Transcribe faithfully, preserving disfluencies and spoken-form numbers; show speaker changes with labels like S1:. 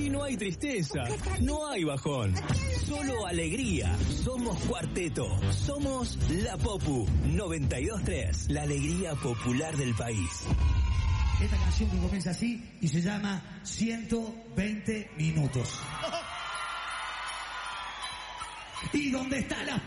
S1: Aquí no hay tristeza, no hay bajón, solo alegría. Somos Cuarteto, somos La Popu noventa y dos tres, la alegría popular del país.
S2: Esta canción que comienza así y se llama ciento veinte minutos. ¿Y dónde está la